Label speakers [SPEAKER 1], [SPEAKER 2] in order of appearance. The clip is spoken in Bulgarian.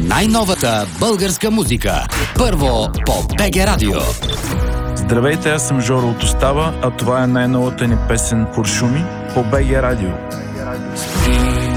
[SPEAKER 1] най-новата българска музика. Първо по БГ Радио.
[SPEAKER 2] Здравейте, аз съм Жоро от Остава, а това е най-новата ни песен "Куршуми" по БГ Радио.